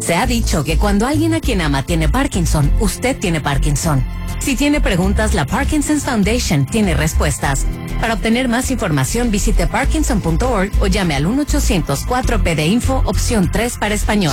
Se ha dicho que cuando alguien a quien ama tiene Parkinson, usted tiene Parkinson. Si tiene preguntas, la Parkinson's Foundation tiene respuestas. Para obtener más información, visite parkinson.org o llame al 1-800-4PD-INFO, opción 3 para español.